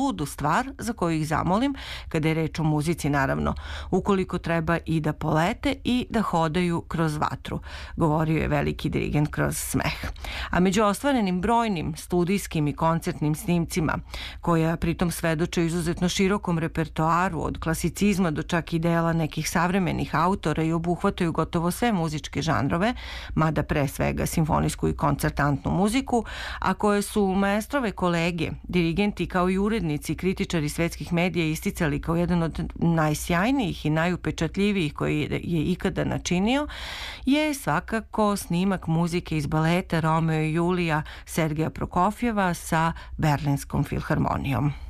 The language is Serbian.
ludu stvar za koju ih zamolim, kada je reč o muzici naravno, ukoliko treba i da polete i da hodaju kroz vatru, govorio je veliki dirigent kroz smeh. A među ostvarenim brojnim studijskim i koncertnim snimcima, koja pritom svedoče izuzetno širokom repertoaru od klasicizma do čak i dela nekih savremenih autora i obuhvataju gotovo sve muzičke žanrove, mada pre svega simfonijsku i koncertantnu muziku, a koje su maestrove kolege, dirigenti kao i urednici i kritičari svetskih medija isticali kao jedan od najsjajnijih i najupečatljivijih koji je ikada načinio, je svakako snimak muzike iz baleta Romeo i Julija Sergeja Prokofjeva sa Berlinskom filharmonijom.